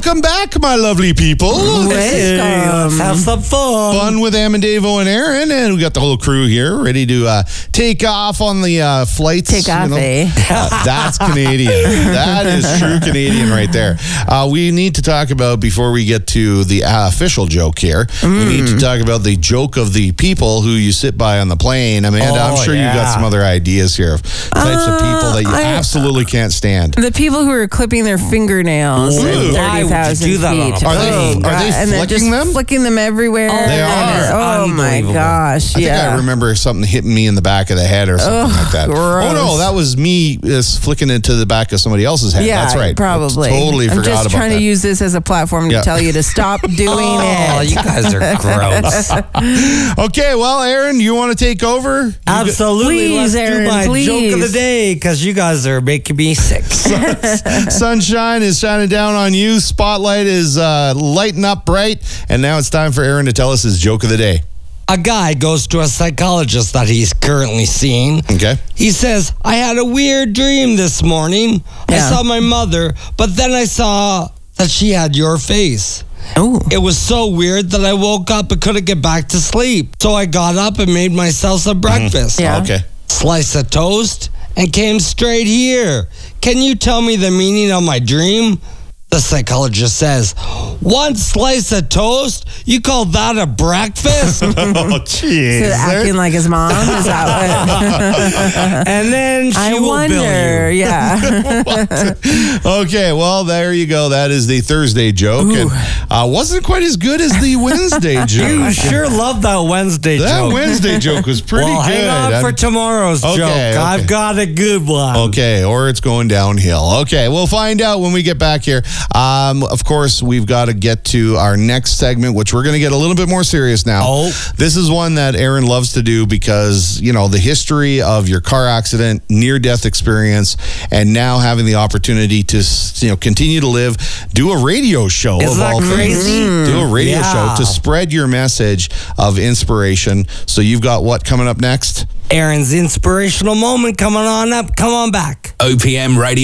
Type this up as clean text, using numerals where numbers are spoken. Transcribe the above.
Welcome back, my lovely people. Let's have some fun. Fun with Am and Davo and Aaron, and we got the whole crew here ready to take off on the flights. Take off, That's Canadian. That is true Canadian right there. We need to talk about, before we get to the official joke here, we need to talk about the joke of the people who you sit by on the plane. Amanda, I'm sure you got some other ideas here of types of people that you absolutely can't stand. The people who are clipping their fingernails at 30,000 do that feet. on a plane? Are they and they're just flicking them? flicking them everywhere. They are. Oh my gosh! I think I remember something hitting me in the back of the head or something like that. Gross. Oh no, that was me flicking it to the back of somebody else's head. Yeah, that's right. Probably. Totally forgot about that. I'm just trying to use this as a platform to tell you to stop doing it. Oh, you guys are gross. Okay, well, Aaron, you want to take over? Absolutely. Please, Let's Aaron, do my please. joke of the day, because you guys are making me sick. Sunshine is shining down on you. Spotlight is lighting up bright. And now it's time for Aaron to tell us his joke of the day. A guy goes to a psychologist that he's currently seeing. Okay. He says, I had a weird dream this morning. I saw my mother, but then I saw that she had your face. Oh. It was so weird that I woke up and couldn't get back to sleep. So I got up and made myself some breakfast. Yeah. Okay. Slice of toast and came straight here. Can you tell me the meaning of my dream? The psychologist says, one slice of toast? You call that a breakfast? Oh, jeez. Acting like his mom? Is that what? And then she will wonder, bill you. Yeah. Okay, well, there you go. That is the Thursday joke. And wasn't quite as good as the Wednesday joke. You sure love that Wednesday That joke. Wednesday joke was pretty Well, good. hang on for tomorrow's joke. I've got a good one. Okay, or it's going downhill. Okay, we'll find out when we get back here. Of course, we've got to get to our next segment, which we're going to get a little bit more serious now. Oh. This is one that Aaron loves to do because, you know, the history of your car accident, near-death experience, and now having the opportunity to, you know, continue to live, do a radio show. Isn't that crazy? Do a radio show to spread your message of inspiration. So you've got what coming up next? Aaron's inspirational moment coming on up. Come on back. OPM Radio.